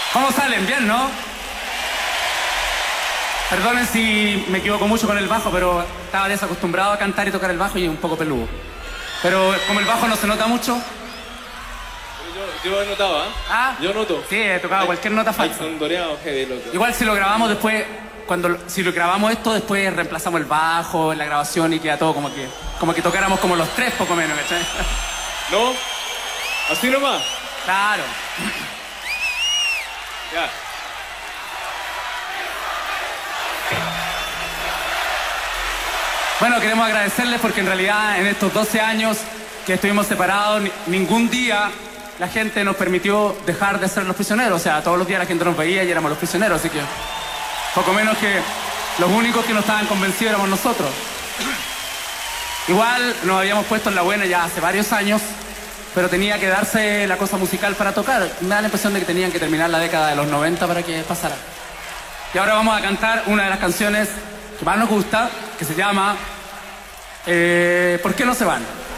¿Cómo salen? Bien, ¿no? Perdonen si me equivoco mucho con el bajo, pero estaba desacostumbrado a cantar y tocar el bajo y un poco peludo. Pero como el bajo no se nota mucho... Yo he notado, ¿eh? ¿Ah? Yo noto. Sí, he tocado cualquier nota falsa. Son doreados, heavy, loco. Igual si lo grabamos después, si lo grabamos esto, después reemplazamos el bajo en la grabación y queda todo como que tocáramos como los tres, poco menos, ¿cachai? ¿No? ¿Así nomás? Claro. Ya. Bueno, queremos agradecerles porque en realidad en estos 12 años que estuvimos separados, ningún día la gente nos permitió dejar de ser los prisioneros. O sea, todos los días la gente nos veía y éramos los prisioneros, así que poco menos que los únicos que no estaban convencidos éramos nosotros. Igual nos habíamos puesto en la buena ya hace varios años, pero tenía que darse la cosa musical para tocar. Me da la impresión de que tenían que terminar la década de los 90 para que pasara. Y ahora vamos a cantar una de las canciones que más nos gusta, que se llama ¿Por qué no se van?